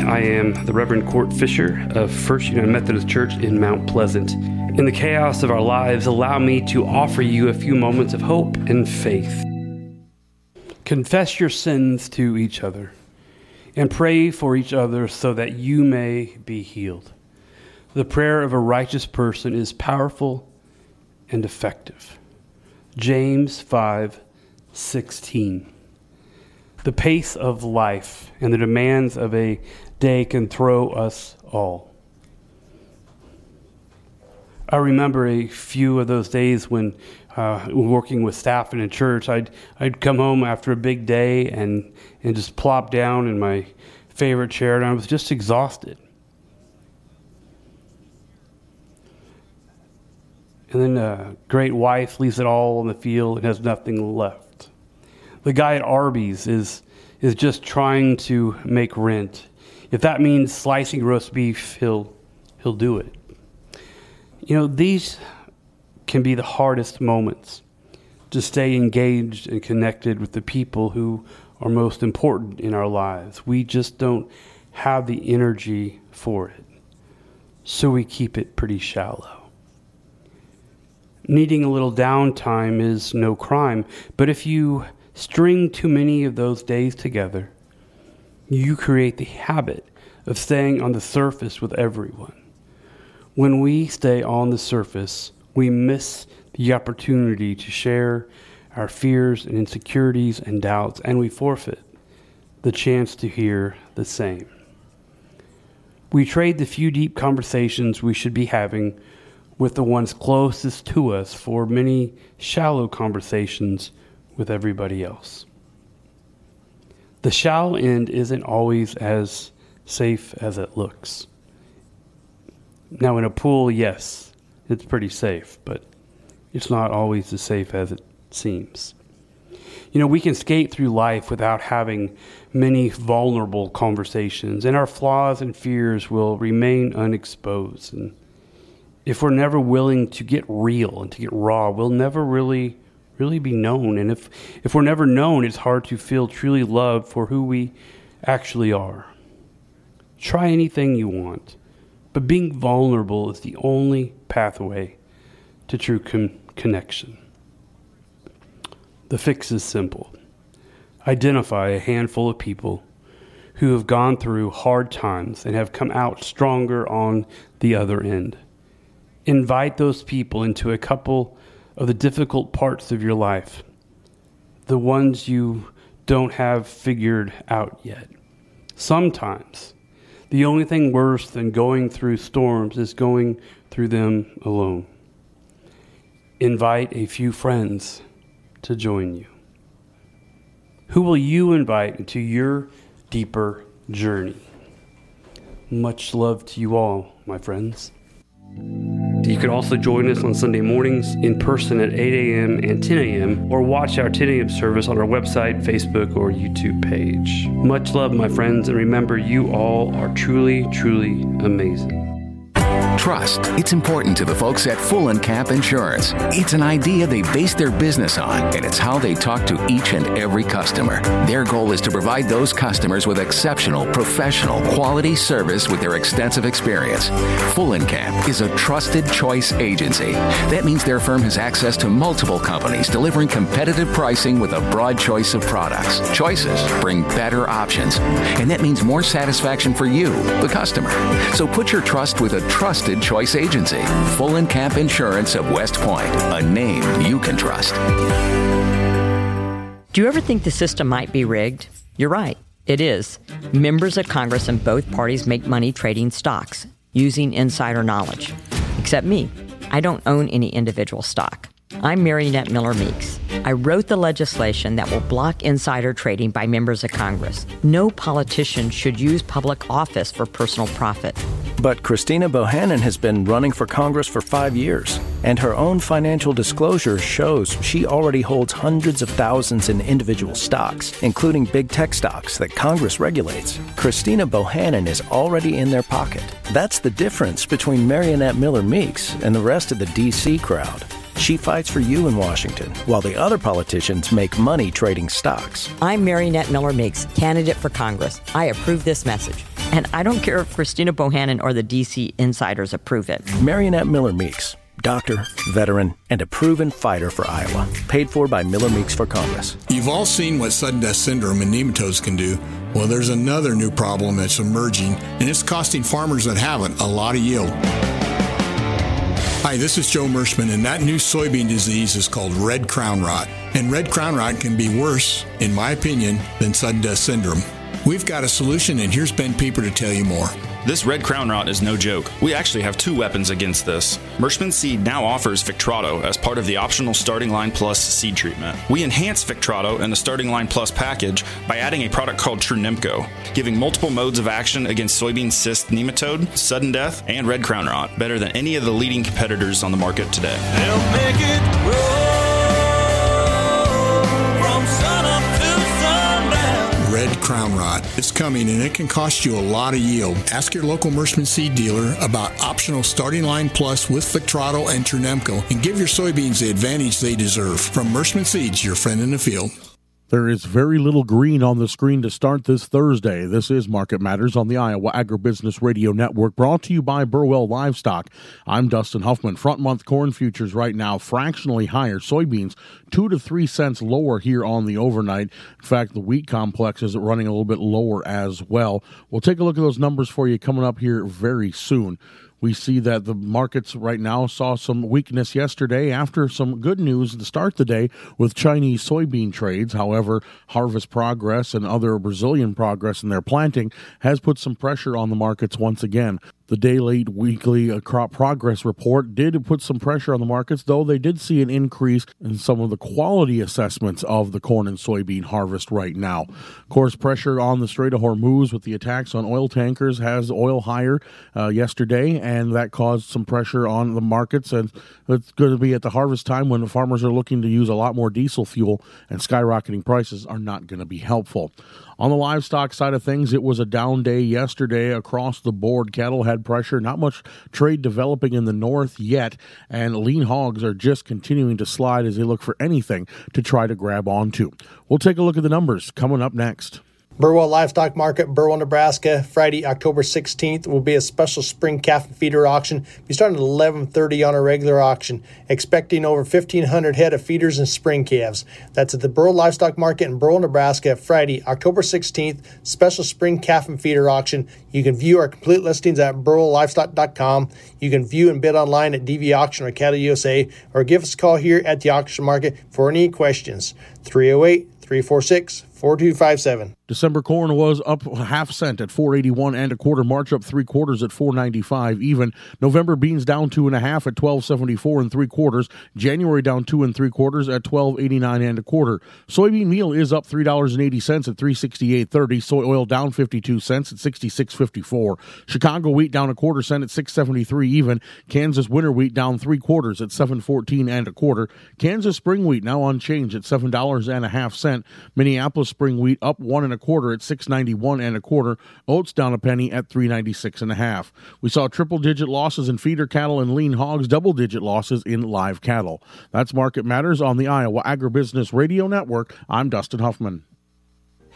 I am the Reverend Court Fisher of First United Methodist Church in Mount Pleasant. In the chaos of our lives, allow me to offer you a few moments of hope and faith. Confess your sins to each other and pray for each other so that you may be healed. The prayer of a righteous person is powerful and effective. James 5:16. The pace of life and the demands of a day can throw us all. I remember a few of those days when working with staff in a church, I'd come home after a big day and just plop down in my favorite chair, and I was just exhausted. And then a great wife leaves it all on the field and has nothing left. The guy at Arby's is just trying to make rent. If that means slicing roast beef, he'll do it. You know, these can be the hardest moments to stay engaged and connected with the people who are most important in our lives. We just don't have the energy for it, so we keep it pretty shallow. Needing a little downtime is no crime, but if you string too many of those days together, you create the habit of staying on the surface with everyone. When we stay on the surface, we miss the opportunity to share our fears and insecurities and doubts, and we forfeit the chance to hear the same. We trade the few deep conversations we should be having with the ones closest to us for many shallow conversations with everybody else. The shallow end isn't always as safe as it looks. Now, in a pool, yes, it's pretty safe, but it's not always as safe as it seems. You know, we can skate through life without having many vulnerable conversations, and our flaws and fears will remain unexposed. And if we're never willing to get real and to get raw, we'll never really be known. And if we're never known, it's hard to feel truly loved for who we actually are. Try anything you want, but being vulnerable is the only pathway to true connection. The fix is simple. Identify a handful of people who have gone through hard times and have come out stronger on the other end. Invite those people into a couple of the difficult parts of your life, the ones you don't have figured out yet. Sometimes, the only thing worse than going through storms is going through them alone. Invite a few friends to join you. Who will you invite into your deeper journey? Much love to you all, my friends. You can also join us on Sunday mornings in person at 8 a.m. and 10 a.m. or watch our 10 a.m. service on our website, Facebook, or YouTube page. Much love, my friends, and remember, you all are truly, truly amazing. Trust. It's important to the folks at Full&Camp Insurance. It's an idea they base their business on, and it's how they talk to each and every customer. Their goal is to provide those customers with exceptional, professional, quality service with their extensive experience. Full&Camp is a trusted choice agency. That means their firm has access to multiple companies delivering competitive pricing with a broad choice of products. Choices bring better options, and that means more satisfaction for you, the customer. So put your trust with a trusted choice agency. Full&Camp Insurance of West Point, a name you can trust. Do you ever think the system might be rigged? You're right, it is. Members of Congress in both parties make money trading stocks using insider knowledge. Except me. I don't own any individual stock. I'm Marionette Miller Meeks. I wrote the legislation that will block insider trading by members of Congress. No politician should use public office for personal profit. But Christina Bohannon has been running for Congress for 5 years, and her own financial disclosure shows she already holds hundreds of thousands in individual stocks, including big tech stocks that Congress regulates. Christina Bohannon is already in their pocket. That's the difference between Marionette Miller Meeks and the rest of the D.C. crowd. She fights for you in Washington, while the other politicians make money trading stocks. I'm Marionette Miller Meeks, candidate for Congress. I approve this message. And I don't care if Christina Bohannon or the DC insiders approve it. Marionette Miller Meeks, doctor, veteran, and a proven fighter for Iowa. Paid for by Miller Meeks for Congress. You've all seen what sudden death syndrome and nematodes can do. Well, there's another new problem that's emerging, and it's costing farmers that have it a lot of yield. Hi, this is Joe Mershman, and that new soybean disease is called red crown rot. And red crown rot can be worse, in my opinion, than sudden death syndrome. We've got a solution, and here's Ben Pieper to tell you more. This red crown rot is no joke. We actually have two weapons against this. Mershman Seed now offers Victrato as part of the optional Starting Line Plus seed treatment. We enhance Victrato and the Starting Line Plus package by adding a product called Trunimco, giving multiple modes of action against soybean cyst nematode, sudden death, and red crown rot, better than any of the leading competitors on the market today. They'll make it grow from sun up to sundown. Red crown rot. It's coming, and it can cost you a lot of yield. Ask your local Mershman seed dealer about optional Starting Line Plus with Victrato and Trunimco, and give your soybeans the advantage they deserve. From Mershman Seeds, your friend in the field. There is very little green on the screen to start this Thursday. This is Market Matters on the Iowa Agribusiness Radio Network, brought to you by Burwell Livestock. I'm Dustin Huffman. Front month corn futures right now fractionally higher. Soybeans 2 to 3 cents lower here on the overnight. In fact, the wheat complex is running a little bit lower as well. We'll take a look at those numbers for you coming up here very soon. We see that the markets right now saw some weakness yesterday after some good news to start the day with Chinese soybean trades. However, harvest progress and other Brazilian progress in their planting has put some pressure on the markets once again. The daily weekly crop progress report did put some pressure on the markets, though they did see an increase in some of the quality assessments of the corn and soybean harvest right now. Of course, pressure on the Strait of Hormuz with the attacks on oil tankers has oil higher yesterday, and that caused some pressure on the markets. And it's going to be at the harvest time when the farmers are looking to use a lot more diesel fuel, and skyrocketing prices are not going to be helpful. On the livestock side of things, it was a down day yesterday across the board. Cattle had pressure, not much trade developing in the north yet, and lean hogs are just continuing to slide as they look for anything to try to grab onto. We'll take a look at the numbers coming up next. Burwell Livestock Market, Burwell, Nebraska, Friday, October 16th will be a special spring calf and feeder auction. Be starting at 11:30 on a regular auction. Expecting over 1,500 head of feeders and spring calves. That's at the Burwell Livestock Market in Burwell, Nebraska, Friday, October 16th, special spring calf and feeder auction. You can view our complete listings at burwelllivestock.com. You can view and bid online at DV Auction or Cattle USA, or give us a call here at the auction market for any questions. 308-346-4257. December corn was up half cent at 4.81 and a quarter. March up 3/4 at 4.95 even. November beans down 2.5 at 12.74 and 3/4. January down 2 3/4 at 12.89 and a quarter. Soybean meal is up $3.80 at 3.6830. Soy oil down 52 cents at 66.54. Chicago wheat down 1/4 cent at 6.73 even. Kansas winter wheat down 3/4 at 7.14 and a quarter. Kansas spring wheat now unchanged at $7.50. Minneapolis spring wheat up 1 1/4 at 6.91 and a quarter. Oats down a penny at 3.96 1/2. We saw triple-digit losses in feeder cattle and lean hogs, double-digit losses in live cattle. That's Market Matters on the Iowa Agribusiness Radio Network. I'm Dustin Huffman.